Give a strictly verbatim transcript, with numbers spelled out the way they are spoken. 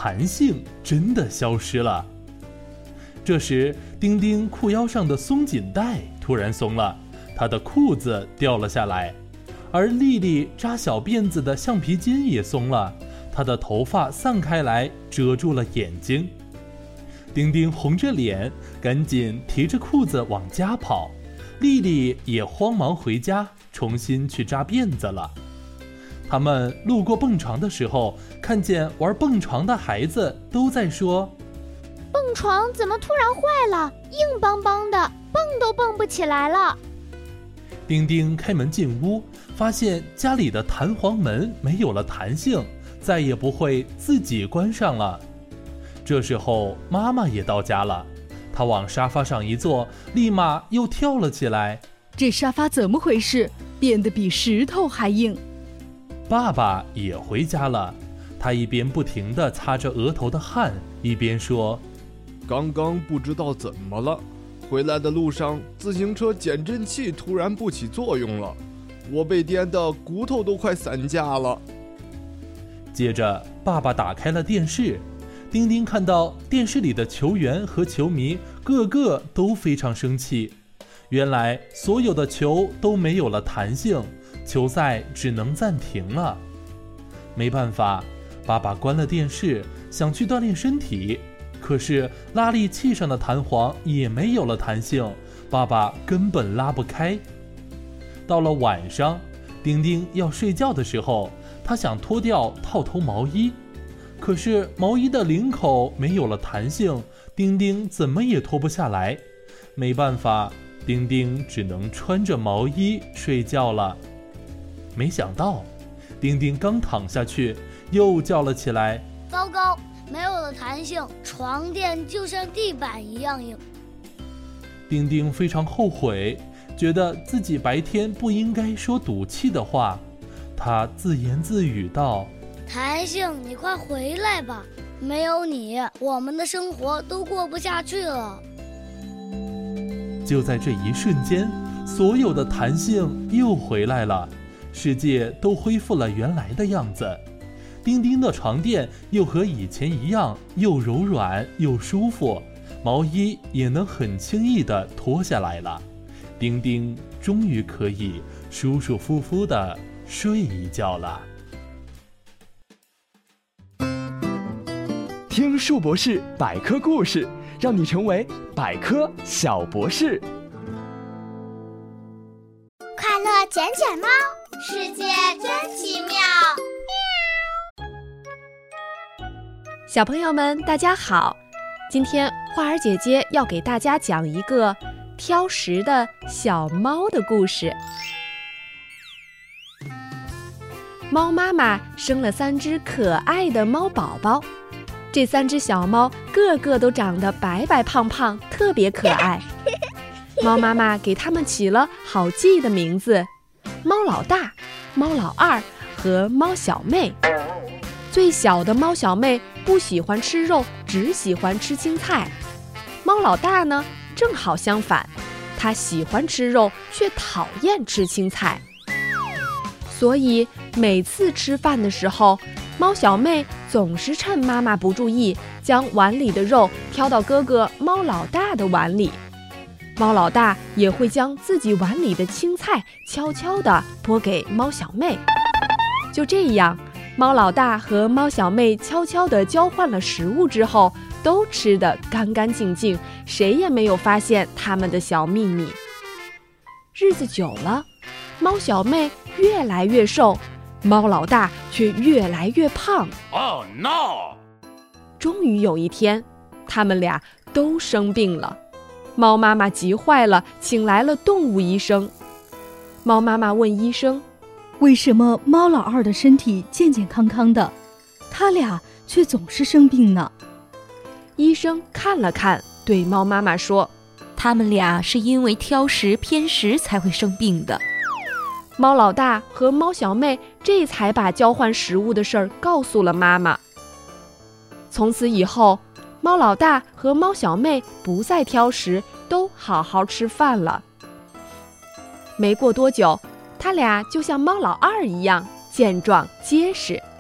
弹性真的消失了。这时，丁丁裤腰上的松紧带突然松了，他的裤子掉了下来，而丽丽扎小辫子的橡皮筋也松了，她的头发散开来，遮住了眼睛。丁丁红着脸，赶紧提着裤子往家跑，丽丽也慌忙回家，重新去扎辫子了。他们路过蹦床的时候，看见玩蹦床的孩子都在说： 蹦床怎么突然坏了，硬邦邦的，蹦都蹦不起来了。 丁丁开门进屋，发现家里的弹簧门没有了弹性，再也不会自己关上了。这时候妈妈也到家了，她往沙发上一坐，立马又跳了起来。 这沙发怎么回事，变得比石头还硬。 爸爸也回家了，他一边不停地擦着额头的汗，一边说： 刚刚不知道怎么了，回来的路上自行车减震器突然不起作用了，我被颠得骨头都快散架了。 接着爸爸打开了电视，丁丁看到电视里的球员和球迷个个都非常生气，原来所有的球都没有了弹性，球赛只能暂停了。没办法，爸爸关了电视，想去锻炼身体，可是拉力器上的弹簧也没有了弹性，爸爸根本拉不开。到了晚上，丁丁要睡觉的时候，他想脱掉套头毛衣，可是毛衣的领口没有了弹性，丁丁怎么也脱不下来。没办法，丁丁只能穿着毛衣睡觉了。没想到，丁丁刚躺下去，又叫了起来： 糟糕，没有了弹性，床垫就像地板一样硬。 丁丁非常后悔，觉得自己白天不应该说赌气的话。他自言自语道： 弹性，你快回来吧，没有你，我们的生活都过不下去了。 就在这一瞬间，所有的弹性又回来了，世界都恢复了原来的样子。丁丁的床垫又和以前一样，又柔软又舒服，毛衣也能很轻易地脱下来了。丁丁终于可以舒舒服服地睡一觉了。 听树博士百科故事，让你成为百科小博士。 快乐卷卷猫，世界真奇妙。 小朋友们大家好，今天花儿姐姐要给大家讲一个挑食的小猫的故事。猫妈妈生了三只可爱的猫宝宝，这三只小猫个个都长得白白胖胖，特别可爱。猫妈妈给它们起了好记的名字：猫老大、猫老二和猫小妹。最小的猫小妹不喜欢吃肉，只喜欢吃青菜。猫老大呢，正好相反，它喜欢吃肉，却讨厌吃青菜。所以每次吃饭的时候，猫小妹总是趁妈妈不注意，将碗里的肉挑到哥哥猫老大的碗里。猫老大也会将自己碗里的青菜悄悄地拨给猫小妹。就这样，猫老大和猫小妹悄悄地交换了食物之后，都吃得干干净净，谁也没有发现他们的小秘密。日子久了，猫小妹越来越瘦，猫老大却越来越胖。Oh no！ 终于有一天，他们俩都生病了。猫妈妈急坏了，请来了动物医生。猫妈妈问医生： 为什么猫老二的身体健健康康的，他俩却总是生病呢？ 医生看了看，对猫妈妈说： 他们俩是因为挑食偏食才会生病的。 猫老大和猫小妹这才把交换食物的事儿告诉了妈妈。从此以后，猫老大和猫小妹不再挑食，都好好吃饭了。没过多久，他俩就像猫老二一样健壮结实。